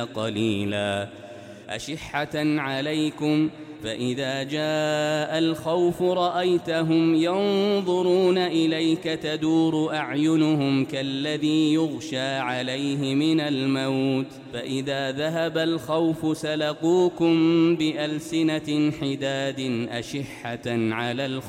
قليلا أشحة عليكم فإذا جاء الخوف رأيتهم ينظرون إليك تدور أعينهم كالذي يغشى عليه من الموت فإذا ذهب الخوف سلقوكم بألسنة حداد أشحة على الخير